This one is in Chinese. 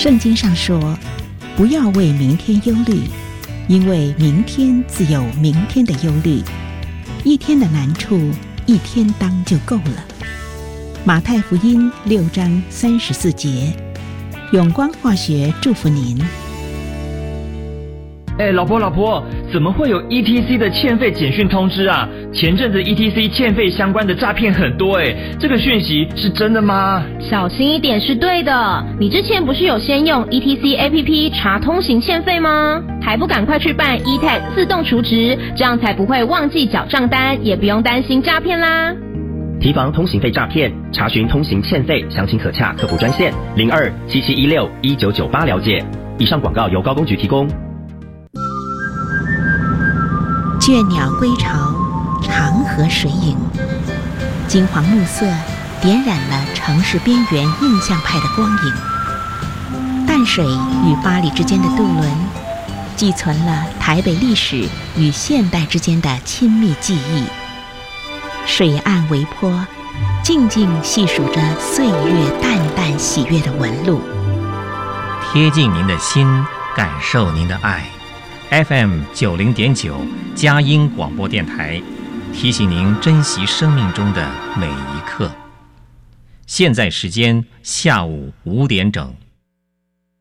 圣经上说，不要为明天忧虑，因为明天自有明天的忧虑，一天的难处一天当就够了。马太福音6章34节，永光化学祝福您。 老婆，怎么会有 ETC 的欠费简讯通知啊？前阵子 ETC 欠费相关的诈骗很多这个讯息是真的吗？ 小心一点是对的。你之前不是有先用 ETC APP 查通行欠费吗？还不赶快去办 eTag 自动储值，这样才不会忘记缴账单，也不用担心诈骗啦。 提防通行费诈骗，查询通行欠费，详情可洽客服专线0277161998了解。以上广告由高工局提供。 倦鸟归巢，长河水影，金黄暮色点染了城市边缘印象派的光影。淡水与巴黎之间的渡轮，寄存了台北历史与现代之间的亲密记忆。水岸微波，静静细数着岁月淡淡喜悦的纹路， 贴近您的心，感受您的爱。FM 90.9佳音广播电台，提醒您珍惜生命中的每一刻。现在时间下午5点整。